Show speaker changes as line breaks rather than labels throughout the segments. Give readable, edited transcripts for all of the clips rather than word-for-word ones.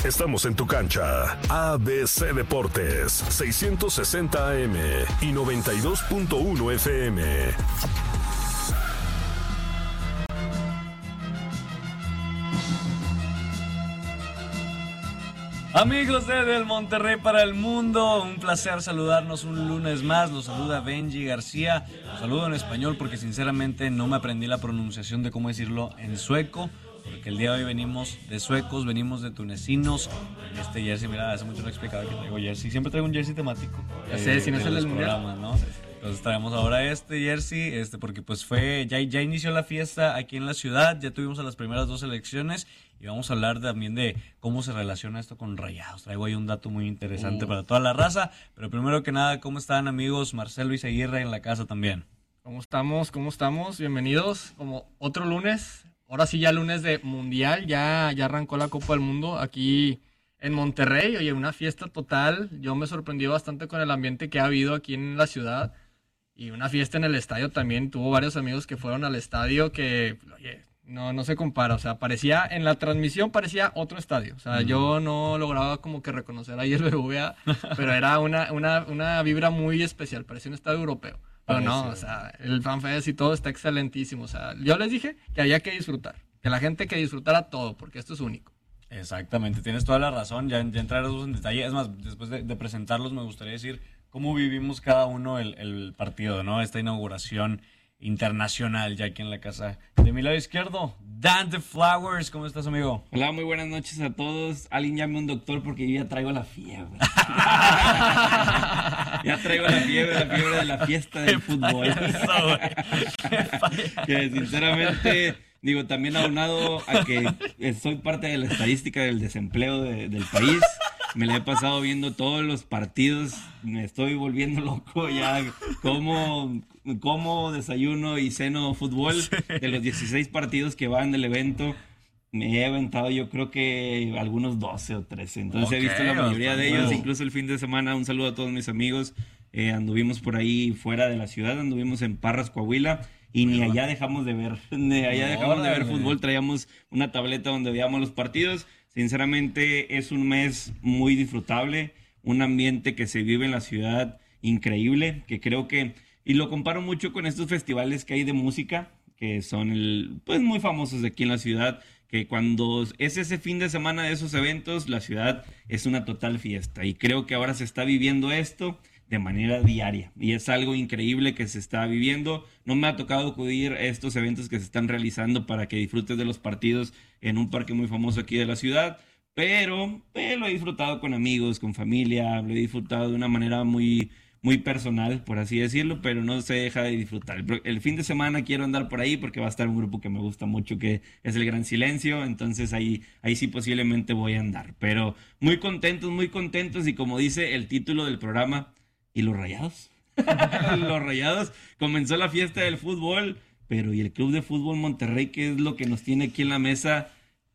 Estamos en tu cancha. ABC Deportes, 660 AM y 92.1 FM.
Amigos de Del Monterrey para el mundo, un placer saludarnos un lunes más. Los saluda Benji García. Los saludo en español porque sinceramente no me aprendí la pronunciación de cómo decirlo en sueco, porque el día de hoy venimos de suecos, venimos de tunecinos. En este jersey, mira, hace mucho no explicaba que traigo jersey. Siempre traigo un jersey temático.
Ya sé, si no es el del
programas, ¿no? Entonces traemos ahora este jersey, porque pues ya inició la fiesta aquí en la ciudad, ya tuvimos a las primeras 2 selecciones y vamos a hablar también de cómo se relaciona esto con Rayados. Traigo ahí un dato muy interesante para toda la raza, pero primero que nada, ¿cómo están, amigos? Marcelo Izaguirre en la casa también.
¿Cómo estamos? Bienvenidos, como otro lunes, ahora sí ya lunes de Mundial, ya arrancó la Copa del Mundo aquí en Monterrey. Oye, una fiesta total, yo me sorprendí bastante con el ambiente que ha habido aquí en la ciudad. Y una fiesta en el estadio también, tuvo varios amigos que fueron al estadio que, oye, no se compara, o sea, en la transmisión parecía otro estadio, o sea, yo no lograba como que reconocer ahí el BBVA, pero era una vibra muy especial, parecía un estadio europeo, pero no, o sea, el FanFest y todo está excelentísimo, o sea, yo les dije que había que disfrutar, que la gente que disfrutara todo, porque esto es único.
Exactamente, tienes toda la razón, ya entraremos en detalle, es más, después de presentarlos me gustaría decir cómo vivimos cada uno el partido, ¿no? Esta inauguración internacional ya aquí en la casa. De mi lado izquierdo, Dan The Flowers, ¿cómo estás, amigo?
Hola, muy buenas noches a todos. Alguien llame a un doctor porque yo ya traigo la fiebre. Ya traigo la fiebre de la fiesta del fútbol. Que sinceramente, digo, también aunado a que soy parte de la estadística del desempleo del país. Me la he pasado viendo todos los partidos, me estoy volviendo loco ya. Como desayuno y ceno fútbol. De los 16 partidos que van del evento, me he aventado yo creo que algunos 12 o 13. Entonces he visto la mayoría de ellos, incluso el fin de semana. Un saludo a todos mis amigos. Anduvimos por ahí fuera de la ciudad, anduvimos en Parras, Coahuila. Y ni allá dejamos de ver fútbol. Traíamos una tableta donde veíamos los partidos. Sinceramente es un mes muy disfrutable, un ambiente que se vive en la ciudad increíble, que creo que, y lo comparo mucho con estos festivales que hay de música, que son pues muy famosos de aquí en la ciudad, que cuando es ese fin de semana de esos eventos, la ciudad es una total fiesta. Y creo que ahora se está viviendo esto de manera diaria y es algo increíble que se está viviendo. No me ha tocado acudir a estos eventos que se están realizando para que disfrutes de los partidos en un parque muy famoso aquí de la ciudad, pero lo he disfrutado con amigos, con familia, lo he disfrutado de una manera muy, muy personal, por así decirlo, pero no se deja de disfrutar. El fin de semana quiero andar por ahí porque va a estar un grupo que me gusta mucho, que es El Gran Silencio, entonces ahí sí posiblemente voy a andar, pero muy contentos y como dice el título del programa, ¿y los Rayados? Los Rayados, comenzó la fiesta del fútbol, pero ¿y el Club de Fútbol Monterrey, qué es lo que nos tiene aquí en la mesa?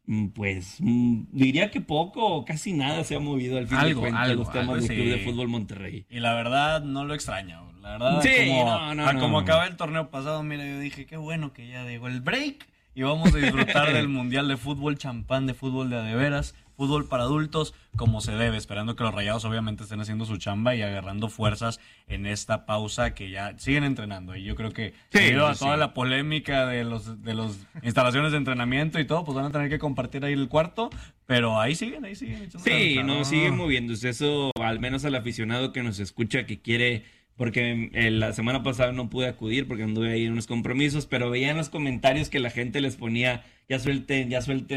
Pues diría que poco o casi nada se ha movido al fin de cuentas los temas del Club de Fútbol Monterrey.
Y la verdad no lo extraño, la verdad,
sí,
como acaba el torneo pasado, mira, yo dije, qué bueno que ya llegó el break y vamos a disfrutar del Mundial de Fútbol, champán de fútbol de veras, fútbol para adultos, como se debe, esperando que los Rayados obviamente estén haciendo su chamba y agarrando fuerzas en esta pausa que ya siguen entrenando. Y yo creo que debido a toda la polémica de los instalaciones de entrenamiento y todo, pues van a tener que compartir ahí el cuarto, pero ahí siguen.
Sí, siguen moviéndose. Eso, al menos al aficionado que nos escucha, que quiere, porque la semana pasada no pude acudir porque anduve ahí en unos compromisos, pero veía en los comentarios que la gente les ponía, ya suelten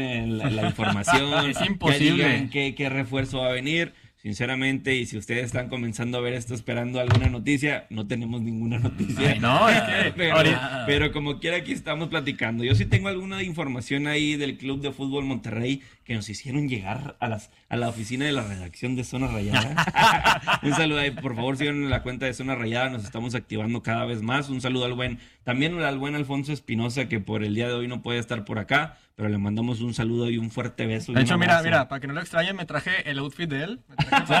la información.
Es imposible.
Ya digan qué refuerzo va a venir. Sinceramente, y si ustedes están comenzando a ver esto esperando alguna noticia, no tenemos ninguna noticia.
Ay, no, es que
pero como quiera, aquí estamos platicando. Yo sí tengo alguna información ahí del Club de Fútbol Monterrey que nos hicieron llegar a la oficina de la redacción de Zona Rayada. Un saludo ahí, por favor, sigan la cuenta de Zona Rayada, nos estamos activando cada vez más. Un saludo también al buen Alfonso Espinosa, que por el día de hoy no puede estar por acá, pero le mandamos un saludo y un fuerte beso.
De hecho, mira, para que no lo extrañen, me traje el outfit de él. Me traje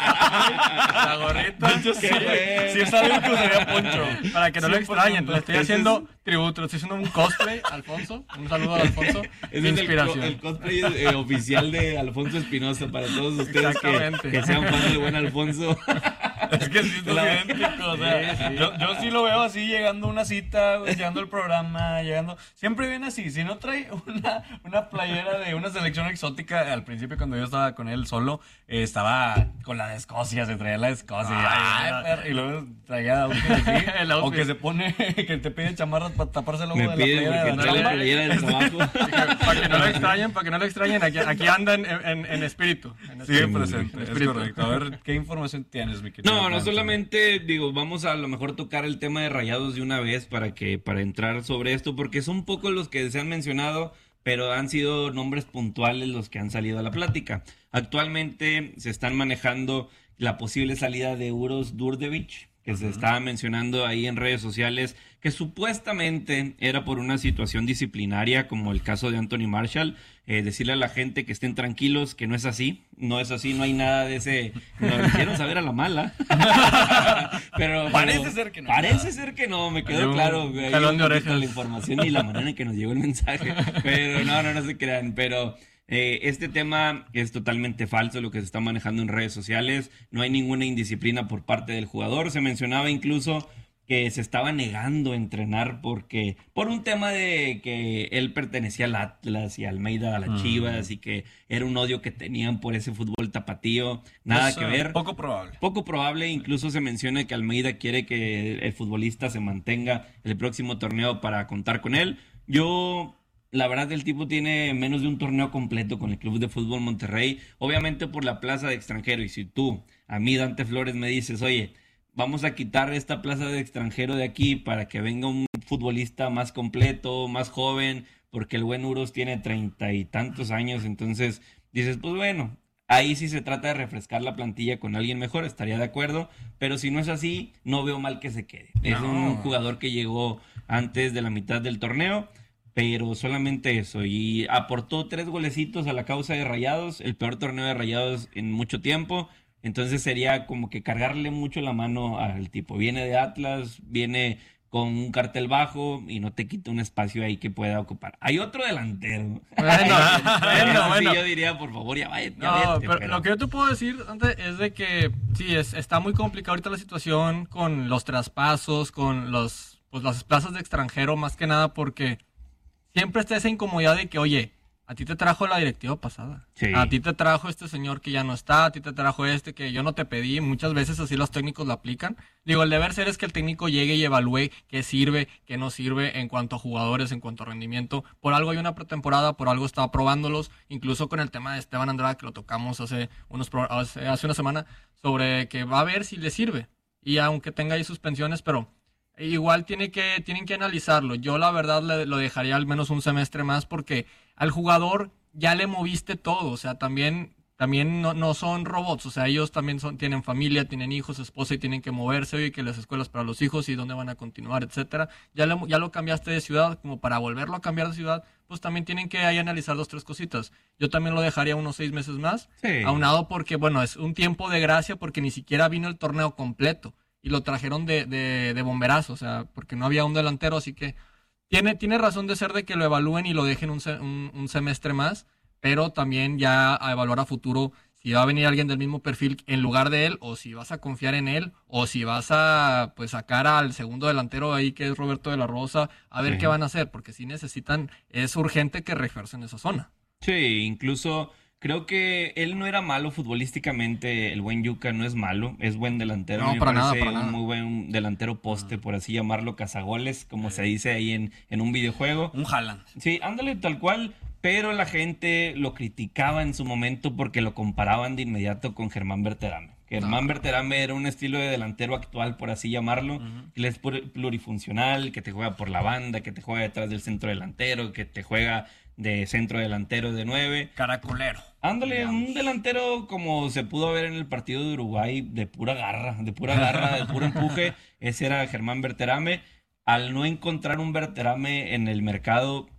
la gorrita.
De hecho, sí está bien que usaría poncho.
Para que no lo extrañen, le estoy haciendo tributo, le estoy haciendo un cosplay a Alfonso. Un saludo a Alfonso.
Ese
Inspiración.
es el cosplay oficial de Alfonso Espinosa para todos ustedes que sean fans del buen Alfonso.
Es que sí, son idénticos. O sea,
Sí.
Yo sí lo veo así, llegando a una cita, llegando al programa, llegando. Siempre viene así. Si no trae una playera de una selección exótica, al principio cuando yo estaba con él solo, estaba con la de Escocia, se traía la de Escocia. Y luego traía
El outfit.
o que se pone, que te pide chamarras para taparse el ojo
Me
de la
pide
playera de
porque
la
trae la
chamba.
playera del trabajo.
Para que no lo extrañen, aquí anda en espíritu.
Sigue presente, es
espíritu.
correcto. A ver, ¿qué información tienes, mi querido?
No solamente, vamos a lo mejor tocar el tema de Rayados de una vez para entrar sobre esto, porque son pocos los que se han mencionado, pero han sido nombres puntuales los que han salido a la plática. Actualmente se están manejando la posible salida de Uros Đurđević, que se estaba mencionando ahí en redes sociales, que supuestamente era por una situación disciplinaria, como el caso de Anthony Marshall. Decirle a la gente que estén tranquilos, que no es así, no hay nada de ese, nos lo hicieron saber a la mala. pero
Parece ser que no.
Parece ser que no, me quedó
Hay un
claro.
jalón de orejas.
La información y la manera en que nos llegó el mensaje. Pero no se crean, pero... este tema es totalmente falso, lo que se está manejando en redes sociales. No hay ninguna indisciplina por parte del jugador. Se mencionaba incluso que se estaba negando a entrenar por un tema de que él pertenecía al Atlas y Almeida a las Chivas, y que era un odio que tenían por ese fútbol tapatío. Nada que ver.
Poco probable.
Poco probable, incluso se menciona que Almeida quiere que el futbolista se mantenga el próximo torneo para contar con él. La verdad, el tipo tiene menos de un torneo completo con el Club de Fútbol Monterrey, obviamente por la plaza de extranjero. Y si tú, a mí, Dante Flores, me dices, oye, vamos a quitar esta plaza de extranjero de aquí para que venga un futbolista más completo, más joven, porque el buen Uros tiene 30 y tantos años, entonces dices, pues bueno, ahí sí se trata de refrescar la plantilla con alguien mejor, estaría de acuerdo, pero si no es así, no veo mal que se quede. Es un jugador que llegó antes de la mitad del torneo, pero solamente eso, y aportó 3 golecitos a la causa de Rayados, el peor torneo de Rayados en mucho tiempo. Entonces sería como que cargarle mucho la mano al tipo. Viene de Atlas, viene con un cartel bajo y no te quita un espacio ahí que pueda ocupar. Hay otro delantero.
Bueno.
Yo diría, por favor, ya vete.
Pero lo que yo te puedo decir antes es de que sí, está muy complicado ahorita la situación con los traspasos, con las plazas de extranjero, más que nada porque siempre está esa incomodidad de que, oye, a ti te trajo la directiva pasada.
Sí.
A ti te trajo este señor que ya no está, a ti te trajo que yo no te pedí. Muchas veces así los técnicos lo aplican. Digo, el deber ser es que el técnico llegue y evalúe qué sirve, qué no sirve en cuanto a jugadores, en cuanto a rendimiento. Por algo hay una pretemporada, por algo está probándolos. Incluso con el tema de Esteban Andrada, que lo tocamos hace una semana, sobre que va a ver si le sirve. Y aunque tenga ahí suspensiones, pero... igual tienen que analizarlo. Yo la verdad lo dejaría al menos un semestre más porque al jugador ya le moviste todo. O sea, también no son robots. O sea, ellos también tienen familia, tienen hijos, esposa y tienen que moverse y que las escuelas para los hijos y dónde van a continuar, etcétera. Ya lo cambiaste de ciudad, como para volverlo a cambiar de ciudad, pues también tienen que ahí analizar 2-3 cositas. Yo también lo dejaría unos 6 meses más. Sí. Aunado porque, bueno, es un tiempo de gracia porque ni siquiera vino el torneo completo. Y lo trajeron de bomberazo, o sea, porque no había un delantero, así que tiene razón de ser de que lo evalúen y lo dejen un semestre más, pero también ya a evaluar a futuro si va a venir alguien del mismo perfil en lugar de él, o si vas a confiar en él, o si vas a pues sacar al segundo delantero ahí que es Roberto de la Rosa, a ver qué van a hacer, porque si necesitan, es urgente que refuercen esa zona.
Sí, incluso... creo que él no era malo futbolísticamente, el buen Yuka no es malo, es buen delantero.
No,
me
para
parece
nada.
Muy buen delantero poste, por así llamarlo, cazagoles, como se dice ahí en un videojuego.
Un Haaland.
Sí, ándale tal cual, pero la gente lo criticaba en su momento porque lo comparaban de inmediato con Germán Berterame. Germán Berterame era un estilo de delantero actual, por así llamarlo, que es plurifuncional, que te juega por la banda, que te juega detrás del centro delantero, que te juega de centro delantero de 9.
Caracolero.
Ándale, un delantero como se pudo ver en el partido de Uruguay, de pura garra, de puro empuje. Ese era Germán Berterame. Al no encontrar un Berterame en el mercado,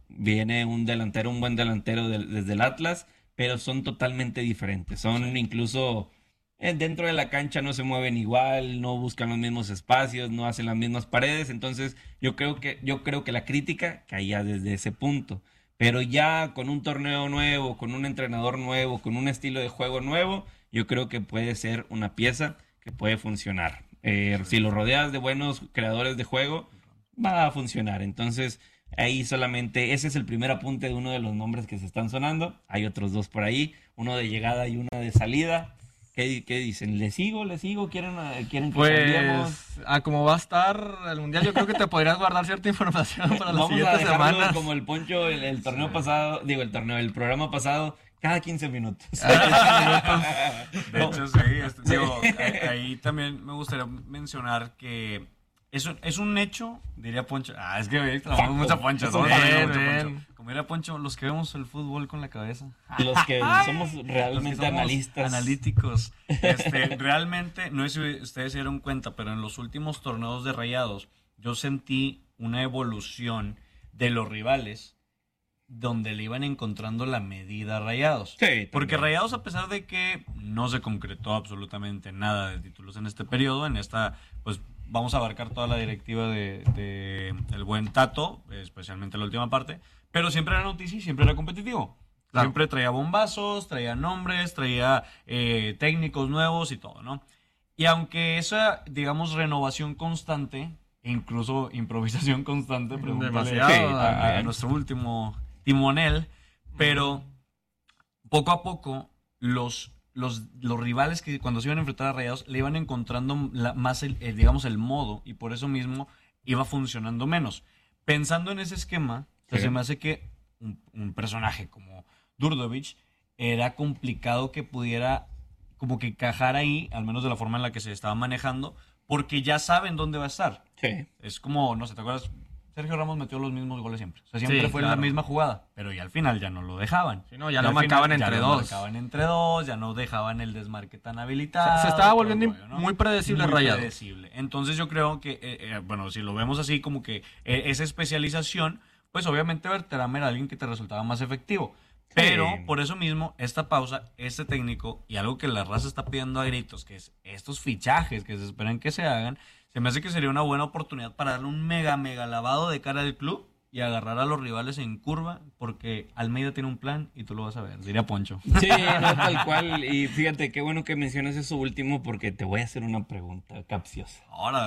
viene un buen delantero desde el Atlas, pero son totalmente diferentes. Son incluso dentro de la cancha no se mueven igual, no buscan los mismos espacios, no hacen las mismas paredes. Entonces yo creo que la crítica caía desde ese punto. Pero ya con un torneo nuevo, con un entrenador nuevo, con un estilo de juego nuevo, yo creo que puede ser una pieza que puede funcionar. Si lo rodeas de buenos creadores de juego, va a funcionar. Entonces, ahí solamente, ese es el primer apunte de uno de los nombres que se están sonando. Hay otros dos por ahí, uno de llegada y uno de salida. ¿Qué dicen? ¿Le sigo? ¿Quieren que cambiemos?
Pues, como va a estar el Mundial, yo creo que te podrías guardar cierta información para las
Vamos a
siguientes
dejarlo
semanas.
como el Poncho, el torneo pasado, el programa pasado, cada 15 minutos.
De hecho, sí. Ahí también me gustaría mencionar que es un hecho, diría Poncho. Es que hoy trabajamos mucho Poncho. Estamos hablando mucho Poncho. Como diría Poncho, los que vemos el fútbol con la cabeza.
Los que somos realmente
analíticos. Realmente, no sé si ustedes se dieron cuenta, pero en los últimos torneos de Rayados, yo sentí una evolución de los rivales donde le iban encontrando la medida a Rayados.
Sí,
porque Rayados, a pesar de que no se concretó absolutamente nada de títulos en este periodo, en esta, pues vamos a abarcar toda la directiva de el buen Tato, especialmente la última parte, pero siempre era noticia y siempre era competitivo. Claro. Siempre traía bombazos, traía nombres, traía técnicos nuevos y todo, ¿no? Y aunque esa, digamos, renovación constante, e incluso improvisación constante, pregúntale a nuestro último timonel, pero poco a poco los rivales que cuando se iban a enfrentar a Rayados le iban encontrando más digamos el modo, y por eso mismo iba funcionando menos. Pensando en ese esquema, pues se me hace que un personaje como Đurđević era complicado que pudiera como que encajar ahí, al menos de la forma en la que se estaba manejando, porque ya saben dónde va a estar.
Sí.
Es como, no sé, ¿te acuerdas? Sergio Ramos metió los mismos goles siempre. O sea, siempre fue
claro.
la misma jugada, pero ya al final ya no lo dejaban.
Sí, no, ya lo marcaban entre dos.
Ya no dejaban el desmarque tan habilitado.
Se estaba volviendo muy predecible Rayados.
Predecible. Entonces yo creo que, bueno, si lo vemos así como que esa especialización, pues obviamente Berterame era alguien que te resultaba más efectivo. Pero por eso mismo, esta pausa, este técnico y algo que la raza está pidiendo a gritos, que es estos fichajes que se esperan que se hagan, se me hace que sería una buena oportunidad para darle un mega lavado de cara al club y agarrar a los rivales en curva, porque Almeida tiene un plan y tú lo vas a ver, diría Poncho.
Sí, no, tal cual. Y fíjate, qué bueno que mencionas eso último, porque te voy a hacer una pregunta capciosa.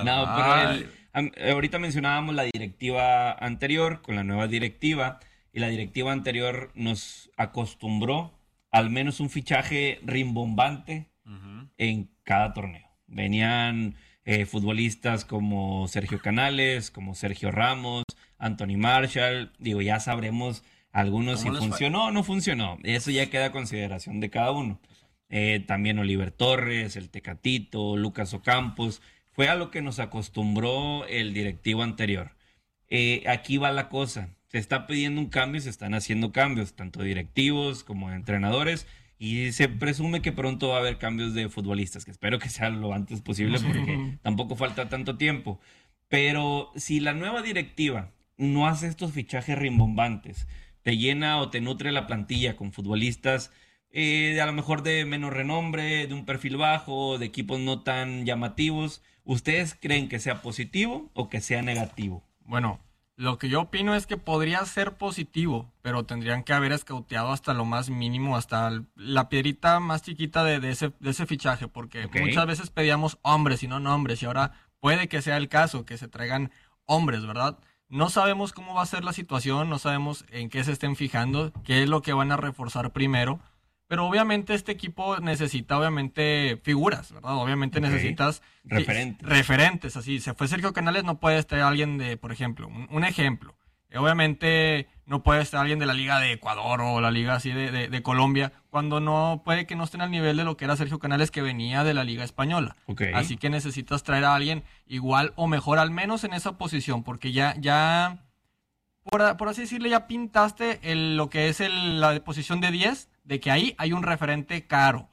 Ahorita mencionábamos la directiva anterior con la nueva directiva, y la directiva anterior nos acostumbró al menos un fichaje rimbombante en cada torneo. Venían futbolistas como Sergio Canales, como Sergio Ramos, Anthony Marshall. Digo, ya sabremos algunos si funcionó o no funcionó. Eso ya queda a consideración de cada uno. También Oliver Torres, el Tecatito, Lucas Ocampos. Fue a lo que nos acostumbró el directivo anterior. Aquí va la cosa. Se está pidiendo un cambio, se están haciendo cambios, tanto directivos como entrenadores, y se presume que pronto va a haber cambios de futbolistas, que espero que sea lo antes posible porque tampoco falta tanto tiempo. Pero si la nueva directiva no hace estos fichajes rimbombantes, te llena o te nutre la plantilla con futbolistas a lo mejor de menos renombre, de un perfil bajo, de equipos no tan llamativos, ¿ustedes creen que sea positivo o que sea negativo?
Bueno, lo que yo opino es que podría ser positivo, pero tendrían que haber escauteado hasta lo más mínimo, hasta la piedrita más chiquita de ese fichaje, porque muchas veces pedíamos hombres y no nombres, y ahora puede que sea el caso, que se traigan hombres, ¿verdad? No sabemos cómo va a ser la situación, no sabemos en qué se estén fijando, qué es lo que van a reforzar primero, pero obviamente este equipo necesita figuras, ¿verdad? Obviamente necesitas referentes, así. Se fue Sergio Canales, no puede estar alguien de, por ejemplo, un ejemplo. Obviamente no puede estar alguien de la Liga de Ecuador o la Liga así de Colombia, cuando no puede que no estén al nivel de lo que era Sergio Canales, que venía de la Liga Española. Así que necesitas traer a alguien igual o mejor, al menos en esa posición, porque ya por así decirle, ya pintaste lo que es la posición de 10, de que ahí hay un referente caro,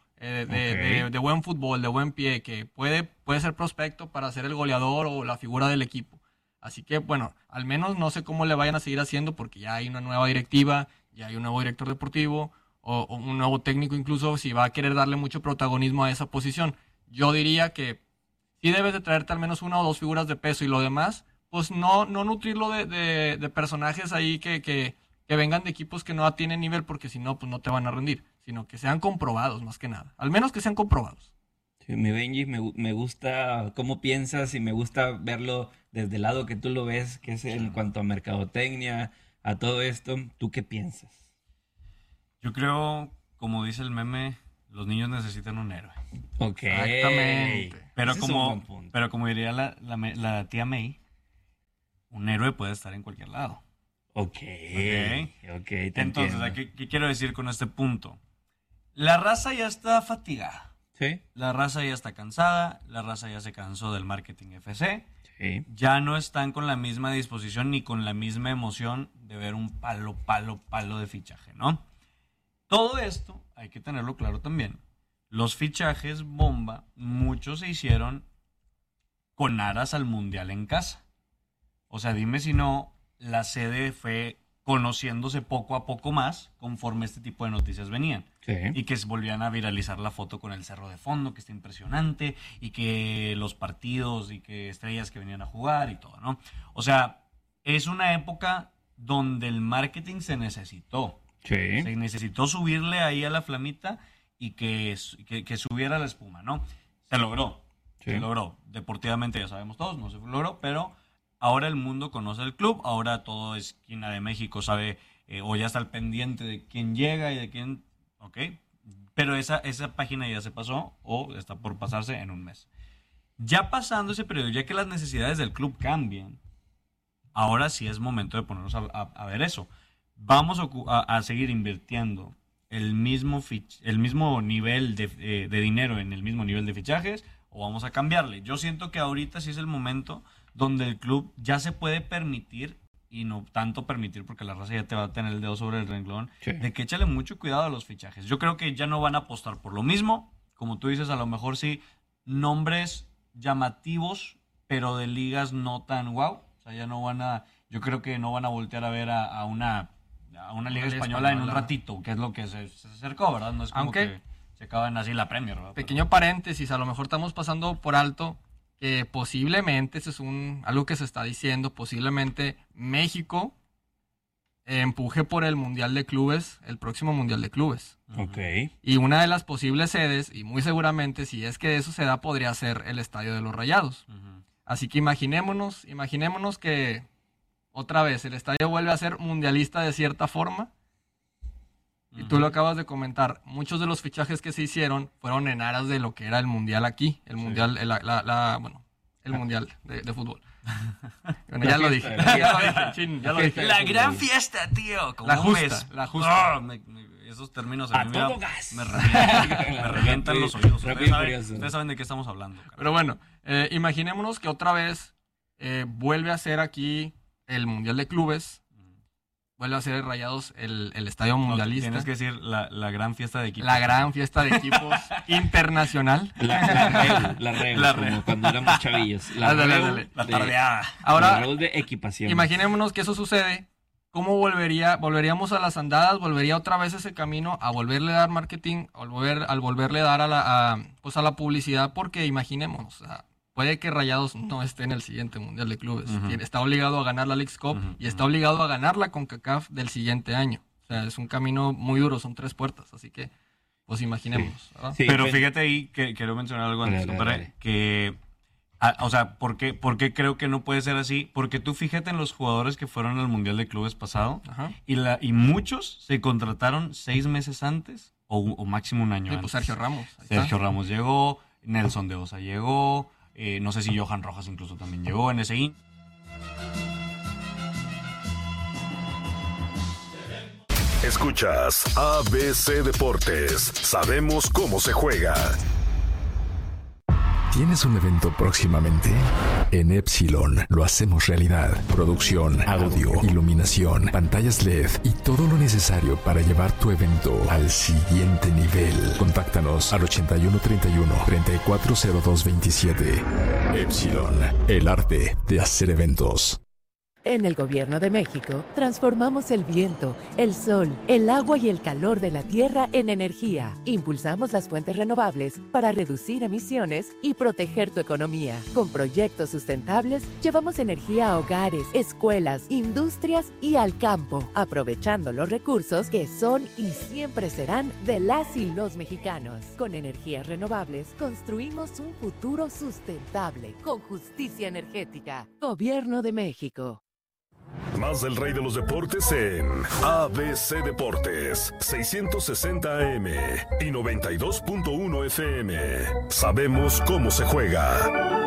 de buen fútbol, de buen pie, que puede ser prospecto para ser el goleador o la figura del equipo. Así que, bueno, al menos no sé cómo le vayan a seguir haciendo porque ya hay una nueva directiva, ya hay un nuevo director deportivo o un nuevo técnico incluso, si va a querer darle mucho protagonismo a esa posición. Yo diría que sí debes de traerte al menos 1 o 2 figuras de peso y lo demás, pues no nutrirlo de personajes ahí que vengan de equipos que no tienen nivel porque si no, pues no te van a rendir, sino que sean comprobados más que nada. Al menos que sean comprobados.
Sí, mi Benji, me gusta cómo piensas y me gusta verlo desde el lado que tú lo ves, que es en cuanto a mercadotecnia, a todo esto. ¿Tú qué piensas?
Yo creo, como dice el meme, los niños necesitan un héroe.
Ok.
Exactamente.
Pero
Ese es un buen punto.
como diría la tía May, un héroe puede estar en cualquier lado.
Ok, te
Entonces,
entiendo.
¿qué quiero decir con este punto? La raza ya está fatigada.
Sí,
La raza ya está cansada, la raza ya se cansó del marketing FC,
sí.
ya no están con la misma disposición ni con la misma emoción de ver un palo de fichaje, ¿no? Todo esto, hay que tenerlo claro también, los fichajes bomba, muchos se hicieron con aras al Mundial en casa. O sea, dime si no, la sede fue conociéndose poco a poco más conforme este tipo de noticias venían.
Sí.
Y que volvían a viralizar la foto con el cerro de fondo, que está impresionante, y que los partidos y que estrellas que venían a jugar y todo, ¿no? O sea, es una época donde el marketing se necesitó.
Sí.
Se necesitó subirle ahí a la flamita y que subiera la espuma, ¿no? Se logró.
Sí.
Se logró. Deportivamente ya sabemos todos, no se logró, pero ahora el mundo conoce el club, ahora todo esquina de México sabe o ya está al pendiente de quién llega y de quién, ¿ok? Pero esa página ya se pasó o está por pasarse en un mes. Ya pasando ese periodo, ya que las necesidades del club cambian, ahora sí es momento de ponernos a ver eso. Vamos a seguir invirtiendo el mismo nivel de dinero en el mismo nivel de fichajes o vamos a cambiarle. Yo siento que ahorita sí es el momento donde el club ya se puede permitir, y no tanto permitir porque la raza ya te va a tener el dedo sobre el renglón,
Sí.
de que échale mucho cuidado a los fichajes. Yo creo que ya no van a apostar por lo mismo, como tú dices, a lo mejor sí, nombres llamativos, pero de ligas no tan guau. O sea, ya no van a, yo creo que no van a voltear a ver a una liga española en un ratito, que es lo que se acercó, ¿verdad? No es como
Aunque-
que se acaban así la Premier, ¿verdad?
Pequeño paréntesis, a lo mejor estamos pasando por alto que posiblemente, eso es algo que se está diciendo, posiblemente México empuje por el Mundial de Clubes, el próximo Mundial de Clubes.
Ok.
Y una de las posibles sedes, y muy seguramente si es que eso se da, podría ser el Estadio de los Rayados.
Ujú.
Así que imaginémonos que otra vez el estadio vuelve a ser mundialista de cierta forma. Y tú lo acabas de comentar, muchos de los fichajes que se hicieron fueron en aras de lo que era el mundial aquí, el mundial, el mundial de fútbol. Bueno, ya lo dije, ya lo dije.
La gran fiesta, tío. Como
La
un
justa,
mes.
la justa.
Ah, esos términos
A
mí, mira,
todo gas.
me revientan los oídos.
Rápido y
Ustedes
Furioso.
saben de qué estamos hablando. Cara.
Pero bueno, imaginémonos que otra vez vuelve a ser aquí el mundial de clubes, vuelve a ser Rayados el estadio
No,
mundialista.
tienes que decir la gran fiesta de equipos.
La gran fiesta de equipos internacional.
La REU, como cuando éramos chavillos. La
Ándale,
REU
ándale.
La
de-
tardeada.
Ahora,
la REU de equipación.
imaginémonos que eso sucede. ¿Cómo volveríamos a las andadas? ¿Volvería otra vez ese camino a volverle a dar marketing, al volverle a dar a la publicidad? Porque imaginémonos, o sea, puede que Rayados no esté en el siguiente Mundial de Clubes.
Ujú.
Está obligado a ganar la Leagues Cup
Ujú,
y está obligado a ganar la CONCACAF del siguiente año. O sea, es un camino muy duro, son 3 puertas, así que pues imaginémonos, ¿verdad?
Sí,
Pero
pues-
fíjate ahí que quiero mencionar algo antes,
Dale,
compadre,
dale.
que, o sea, ¿por qué creo que no puede ser así? Porque tú fíjate en los jugadores que fueron al Mundial de Clubes pasado
Ajá.
y muchos se contrataron 6 meses antes o máximo un año
Sí,
antes.
pues Sergio Ramos. ahí está.
Sergio Ramos llegó, Nelson de Osa llegó, no sé si Johan Rojas incluso también llegó en ese
Escuchas ABC Deportes. Sabemos cómo se juega.
¿Tienes un evento próximamente? En Epsilon lo hacemos realidad. Producción, audio, iluminación, pantallas LED y todo lo necesario para llevar tu evento al siguiente nivel. Contáctanos al 8131-340227. Epsilon, el arte de hacer eventos.
En el Gobierno de México, transformamos el viento, el sol, el agua y el calor de la tierra en energía. Impulsamos las fuentes renovables para reducir emisiones y proteger tu economía. Con proyectos sustentables, llevamos energía a hogares, escuelas, industrias y al campo, aprovechando los recursos que son y siempre serán de las y los mexicanos. Con energías renovables, construimos un futuro sustentable, con justicia energética. Gobierno de México.
Más del rey de los deportes en ABC Deportes, 660 AM y 92.1 FM. Sabemos cómo se juega.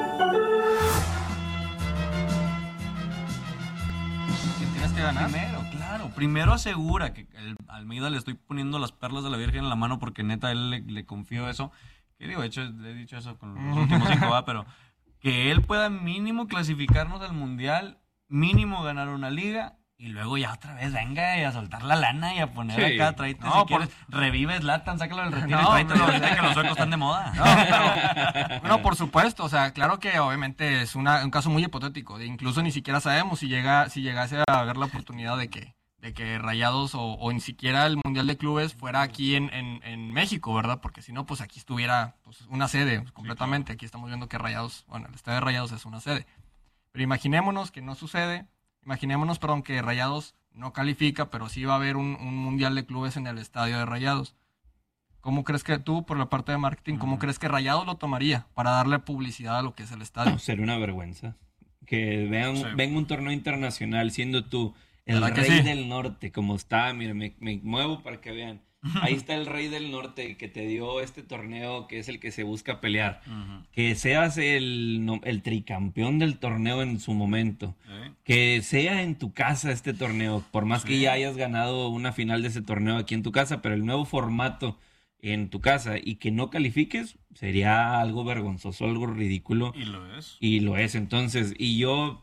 ¿Quién tienes que ganar?
Primero asegura que Almeida le estoy poniendo las perlas de la Virgen en la mano porque neta él le confío eso. Que digo, de hecho, le he dicho eso con los últimos 5, pero que él pueda mínimo clasificarnos al Mundial, mínimo ganar una liga y luego ya otra vez venga y a soltar la lana y a poner acá, tráete si quieres, revive Zlatan, sácalo del retiro y tráete que los suecos están de moda.
Bueno, por supuesto, o sea, claro que obviamente es un caso muy hipotético, incluso ni siquiera sabemos si llegase a haber la oportunidad de que Rayados o ni siquiera el Mundial de Clubes fuera aquí en México, ¿verdad? Porque si no, pues aquí estuviera pues, una sede completamente. Sí, claro. Aquí estamos viendo que Rayados, el estadio de Rayados es una sede. Pero imaginémonos que no sucede, que Rayados no califica, pero sí va a haber un Mundial de Clubes en el estadio de Rayados. ¿Cómo crees que tú, por la parte de marketing, cómo crees que Rayados lo tomaría para darle publicidad a lo que es el estadio?
No, sería una vergüenza. Que venga un torneo internacional siendo tú el rey del norte, como está, mire, me muevo para que vean. Ahí está el rey del norte que te dio este torneo, que es el que se busca pelear. Que seas el tricampeón del torneo en su momento. Que sea en tu casa este torneo, por más que ya hayas ganado una final de ese torneo aquí en tu casa, pero el nuevo formato en tu casa y que no califiques, sería algo vergonzoso, algo ridículo.
Y lo es.
Y lo es, entonces. Y yo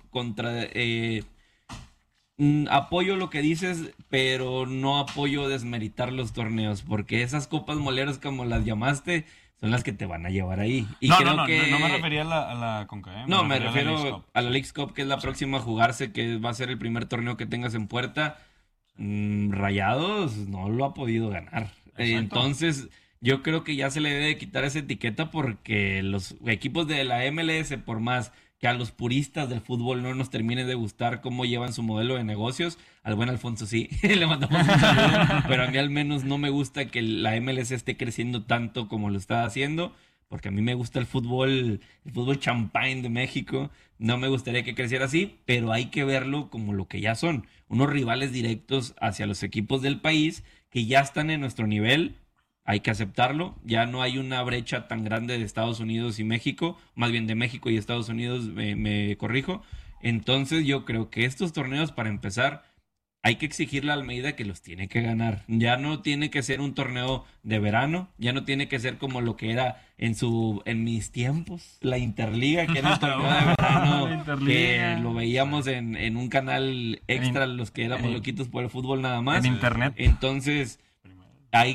apoyo lo que dices, pero no apoyo desmeritar los torneos, porque esas copas moleras, como las llamaste, son las que te van a llevar ahí. Y
no me refería a la CONCACAF.
No, me refiero a la Leagues Cup, que es la próxima a jugarse, que va a ser el primer torneo que tengas en puerta. Rayados no lo ha podido ganar. Entonces, yo creo que ya se le debe quitar esa etiqueta, porque los equipos de la MLS, por más que a los puristas del fútbol no nos termine de gustar cómo llevan su modelo de negocios, al buen Alfonso sí, le mandamos un saludo, pero a mí al menos no me gusta que la MLS esté creciendo tanto como lo está haciendo, porque a mí me gusta el fútbol champán de México, no me gustaría que creciera así, pero hay que verlo como lo que ya son, unos rivales directos hacia los equipos del país que ya están en nuestro nivel. Hay que aceptarlo, ya no hay una brecha tan grande de Estados Unidos y México, más bien de México y Estados Unidos, me corrijo. Entonces yo creo que estos torneos, para empezar, hay que exigirle a Almeida que los tiene que ganar. Ya no tiene que ser un torneo de verano, ya no tiene que ser como lo que era en mis tiempos, la Interliga, que era un torneo de verano, que lo veíamos en un canal extra, los que éramos loquitos por el fútbol nada más.
En internet.
Entonces hay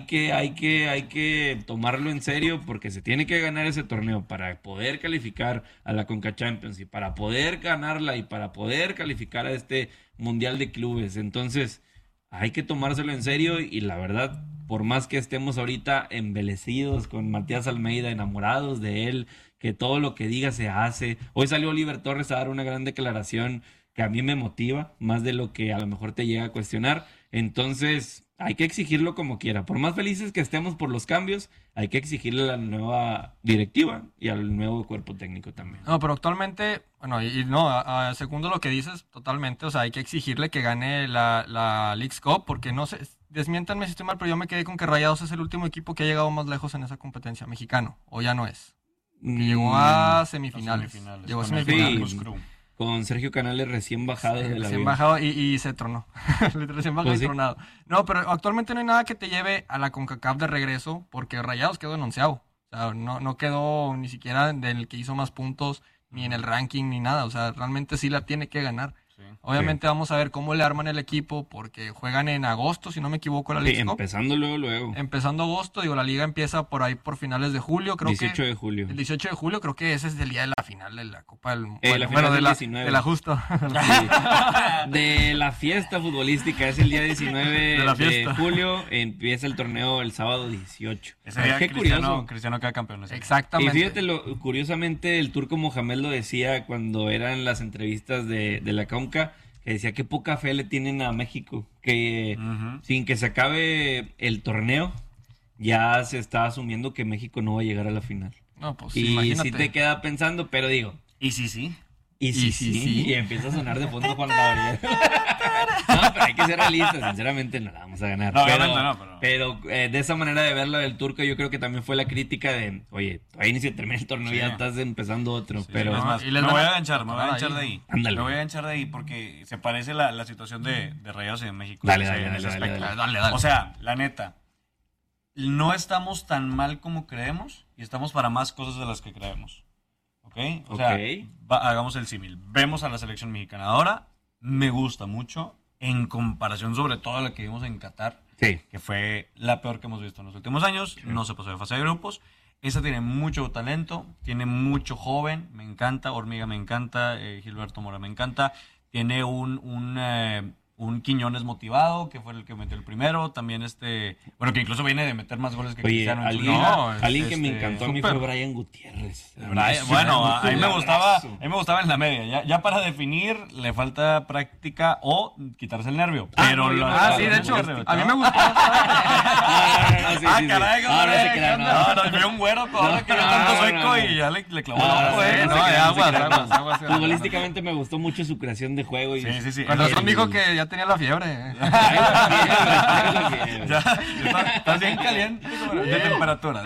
que tomarlo en serio, porque se tiene que ganar ese torneo para poder calificar a la Conca Champions y para poder ganarla y para poder calificar a este Mundial de Clubes. Entonces hay que tomárselo en serio, y la verdad, por más que estemos ahorita embelecidos con Matías Almeida, enamorados de él, que todo lo que diga se hace. Hoy salió Oliver Torres a dar una gran declaración que a mí me motiva, más de lo que a lo mejor te llega a cuestionar. Entonces hay que exigirlo como quiera. Por más felices que estemos por los cambios, hay que exigirle a la nueva directiva y al nuevo cuerpo técnico también.
No, pero actualmente, segundo lo que dices, totalmente, o sea, hay que exigirle que gane la Leagues Cup, porque no sé, desmiéntanme si estoy mal, pero yo me quedé con que Rayados es el último equipo que ha llegado más lejos en esa competencia, mexicano, o ya no es. Que llegó a semifinales. Llegó a semifinales.
Sí, con Sergio Canales recién bajado de la
recién bajado y se tronó. Recién bajado y tronado. No, pero actualmente no hay nada que te lleve a la CONCACAF de regreso, porque Rayados quedó en 11avo. O O sea, no quedó ni siquiera del que hizo más puntos, ni en el ranking, ni nada. O sea, realmente sí la tiene que ganar.
Sí.
Obviamente vamos a ver cómo le arman el equipo, porque juegan en agosto, si no me equivoco, la League Cup.
Empezando luego.
Empezando agosto, digo, la liga empieza por ahí por finales de julio, creo
18
que.
de julio.
El 18 de julio, creo que ese es el día de la final de la Copa del Mundo.
La final del 19.
De la justa.
Sí. De la fiesta futbolística, es el día 19
De la
de
fiesta.
julio, empieza el torneo el sábado 18.
Ese día
Qué curioso.
Cristiano queda campeón. ese día.
Y
Exactamente.
fíjate, curiosamente el turco Mohamed lo decía cuando eran las entrevistas de la Conca, que decía que poca fe le tienen a México, que sin que se acabe el torneo, ya se está asumiendo que México no va a llegar a la final.
No, pues
Y
imagínate.
sí te queda pensando, pero digo,
Y sí.
y empieza a sonar de fondo Juan Gabriel. No, pero hay que ser realistas, sinceramente no la vamos a ganar.
No,
pero,
obviamente no,
pero de esa manera de verla del turco, yo creo que también fue la crítica de, oye, todavía ni se termina el torneo, ya estás empezando otro.
Sí,
pero
es más,
y
me
les
voy
van a-
a enganchar de ahí.
Ándale.
Me voy a enganchar de ahí porque se parece la situación de Rayados y de México.
Dale,
en ese-
dale,
en ese
dale,
aspecto.
Dale.
O sea, la neta, no estamos tan mal como creemos y estamos para más cosas de las que creemos. ¿Ok? O sea, hagamos el símil. Vemos a la selección mexicana ahora, me gusta mucho, en comparación sobre todo a la que vimos en Qatar,
Sí.
que fue la peor que hemos visto en los últimos años, no se pasó de fase de grupos. Esa tiene mucho talento, tiene mucho joven, me encanta, Hormiga me encanta, Gilberto Mora me encanta, tiene un Quiñones motivado, que fue el que metió el primero, también bueno, que incluso viene de meter más goles que
Oye,
Cristiano en su
alguien,
liga.
No,
alguien que me
este,
encantó a mí
súper.
fue Brian Gutiérrez.
Bueno, a mí me gustaba,
Abrazo.
en la media. Ya para definir le falta práctica o quitarse el nervio.
Ah,
Pero
no, yo no-
Ah, sí, de hecho, a mí me gustó.
Caray,
no, no se crean, no.
no, vi un güero ahora que yo tanto sueco y ya le clavó la
No,
ojo,
sí,
¿eh?
No,
se crean,
aguas,
se crean.
aguas.
Futbolísticamente me gustó mucho su creación de juego. Y
Sí.
Con razón dijo que ya tenía la fiebre.
Ya, estás bien caliente de temperatura.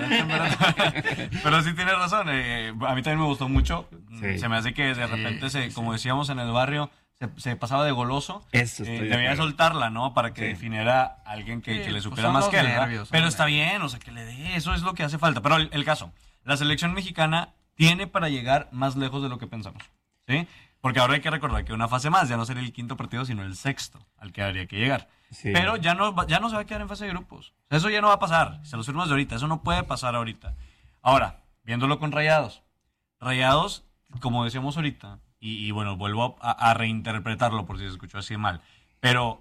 Pero sí tienes razón. A mí también me gustó mucho.
Sí.
Se me hace que de repente, como decíamos en el barrio, se pasaba de goloso.
Eso estoy de
Debía
acuerdo.
soltarla, ¿no? Para que
Sí.
definiera a alguien que
Sí,
le
pues
supiera
son
más
los
que él, ¿verdad?
nervios, son
Pero
los
está bien, o sea, que le dé. Eso es lo que hace falta. Pero el caso, la selección mexicana tiene para llegar más lejos de lo que pensamos. ¿Sí? Porque ahora hay que recordar que una fase más, ya no sería el quinto partido, sino el sexto al que habría que llegar.
Sí.
Pero ya no se va a quedar en fase de grupos. O sea, eso ya no va a pasar. Se los firmas de ahorita. Eso no puede pasar ahorita. Ahora, viéndolo con Rayados. Rayados, como decíamos ahorita, y bueno, vuelvo a reinterpretarlo por si se escuchó así mal. Pero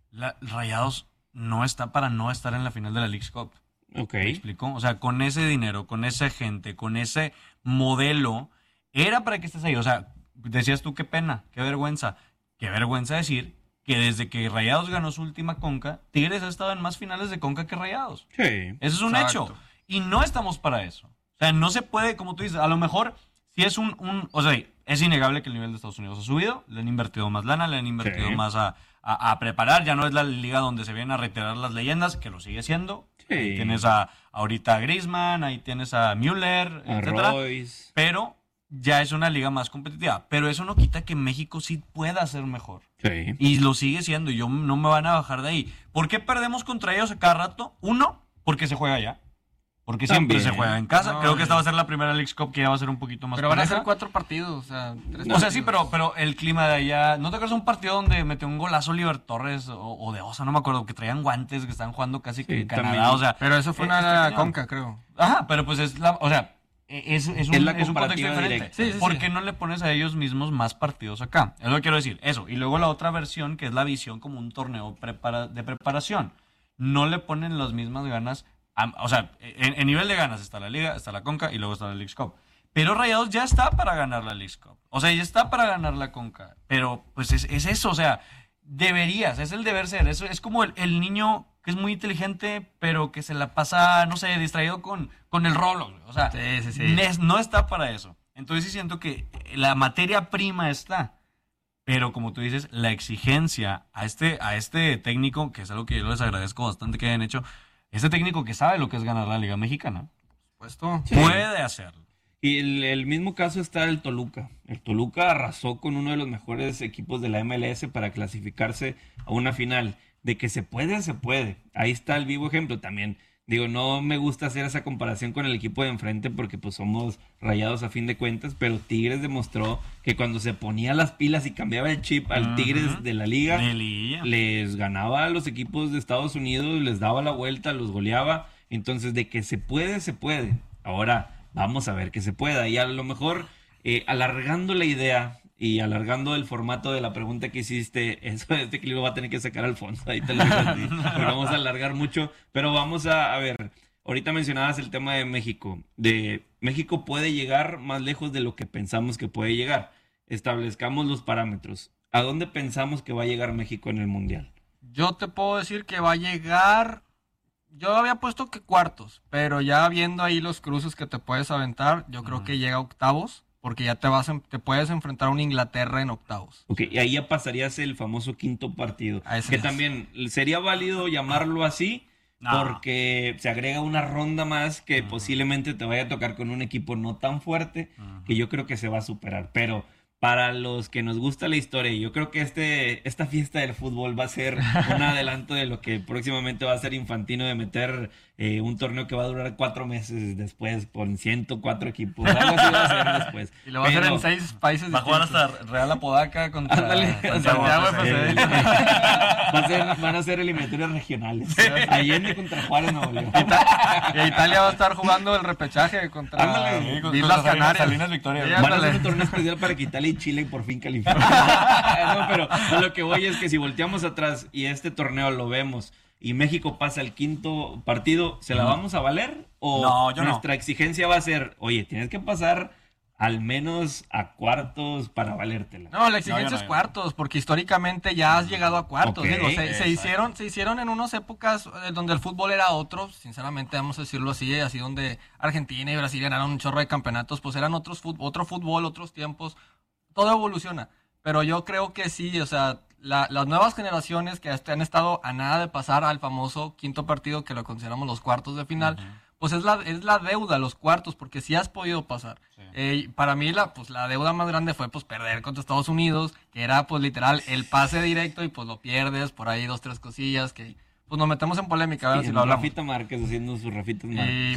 Rayados no está para no estar en la final de la Leagues Cup.
Ok.
¿Me explico? O sea, con ese dinero, con esa gente, con ese modelo, era para que estés ahí. O sea, decías tú, qué pena, qué vergüenza. Qué vergüenza decir que desde que Rayados ganó su última Conca, Tigres ha estado en más finales de Conca que Rayados.
Sí.
Eso es un
Exacto.
hecho. Y no estamos para eso. O sea, no se puede, como tú dices, a lo mejor si es o sea, es innegable que el nivel de Estados Unidos ha subido, le han invertido más lana, le han invertido
Sí.
más a preparar, ya no es la liga donde se vienen a reiterar las leyendas, que lo sigue siendo.
Sí.
Ahí tienes ahorita a Griezmann, ahí tienes a Müller,
A
etcétera.
Royce.
Pero ya es una liga más competitiva. Pero eso no quita que México sí pueda ser mejor.
Sí.
Y lo sigue siendo, y no me van a bajar de ahí. ¿Por qué perdemos contra ellos a cada rato? Uno, porque se juega allá. Porque siempre
También.
se juega en casa.
No,
Creo que esta va a ser la primera Leagues Cup que ya va a ser un poquito más
Pero van a
pareja.
ser 4 partidos, o sea, 3
O sea, sí, pero el clima de allá... ¿No te acuerdas de un partido donde metió un golazo Oliver Torres o de Osa? No me acuerdo, que traían guantes, que estaban jugando casi que
Sí,
en Canadá,
también.
o sea...
Pero eso fue una
está cañón.
Conca, creo.
Ajá, pero pues es la... O sea, es un
la
contexto
comparativa
diferente.
directa.
Sí, sí,
¿Por
sí.
qué no le pones a ellos mismos más partidos acá? Es lo que quiero decir. Eso. Y luego la otra versión, que es la visión como un torneo de preparación. No le ponen las mismas ganas... o sea, en nivel de ganas está la Liga, está la Conca y luego está la Leagues Cup. Pero Rayados ya está para ganar la Leagues Cup. O sea, ya está para ganar la Conca. Pero pues es eso, o sea, deberías, es el deber ser. Es como el niño que es muy inteligente, pero que se la pasa, no sé, distraído con el rolo. Güey. O sea,
Sí.
no está para eso. Entonces sí siento que la materia prima está. Pero como tú dices, la exigencia a este técnico, que es algo que yo les agradezco bastante que hayan hecho, este técnico que sabe lo que es ganar la Liga Mexicana,
Puesto.
Sí.
puede hacerlo.
Y el mismo caso está el Toluca. El Toluca arrasó con uno de los mejores equipos de la MLS para clasificarse a una final. De que se puede, se puede. Ahí está el vivo ejemplo. También Digo, no me gusta hacer esa comparación con el equipo de enfrente porque pues somos Rayados a fin de cuentas, pero Tigres demostró que cuando se ponía las pilas y cambiaba el chip al Tigres de la liga, les ganaba a los equipos de Estados Unidos, les daba la vuelta, los goleaba. Entonces, de que se puede, se puede. Ahora, vamos a ver que se pueda. Y a lo mejor, alargando la idea y alargando el formato de la pregunta que hiciste, este clip lo va a tener que sacar Alfonso, ahí te lo digo a ti, porque vamos a alargar mucho, pero vamos a ver, ahorita mencionabas el tema de México, México puede llegar más lejos de lo que pensamos que puede llegar, establezcamos los parámetros, ¿a dónde pensamos que va a llegar México en el Mundial?
Yo te puedo decir que va a llegar, yo había puesto que cuartos, pero ya viendo ahí los cruces que te puedes aventar, yo creo que llega a octavos. Porque ya te puedes enfrentar a una Inglaterra en octavos.
Ok, y ahí ya pasarías el famoso quinto partido. Que también sería válido llamarlo así, porque se agrega una ronda más que posiblemente te vaya a tocar con un equipo no tan fuerte, que yo creo que se va a superar. Pero para los que nos gusta la historia, yo creo que esta fiesta del fútbol va a ser un adelanto de lo que próximamente va a ser Infantino, de meter un torneo que va a durar 4 meses después con 104 equipos. Algo así va a ser después.
Y lo va a hacer en 6 países.
Va a jugar hasta Real Apodaca contra
Santiago FC.
Van a ser eliminatorias regionales. Allende contra Juárez, Nuevo León.
Y Italia va a estar jugando el repechaje contra Islas Canarias.
Salinas Victoria.
Van a hacer un torneo especial para que Italia y Chile por fin califiquen. No, pero a lo que voy es que si volteamos atrás y este torneo lo vemos y México pasa el quinto partido, ¿se la vamos a valer? ¿O nuestra exigencia va a ser, oye, tienes que pasar al menos a cuartos para valértela?
No, la exigencia es cuartos, porque históricamente ya has llegado a cuartos.
Okay,
digo, se hicieron en unas épocas donde el fútbol era otro, sinceramente vamos a decirlo así donde Argentina y Brasil ganaron un chorro de campeonatos, pues eran otro fútbol, otros tiempos, todo evoluciona. Pero yo creo que sí, o sea, las nuevas generaciones que han estado a nada de pasar al famoso quinto partido, que lo consideramos los cuartos de final, pues es la deuda, los cuartos, porque sí has podido pasar. Sí. Para mí la deuda más grande fue pues perder contra Estados Unidos, que era pues literal el pase directo y pues lo pierdes, por ahí 2-3 cosillas que pues nos metemos en polémica, a ver si lo hablamos.
Rafita Márquez haciendo sus Rafitas Márquez.
Y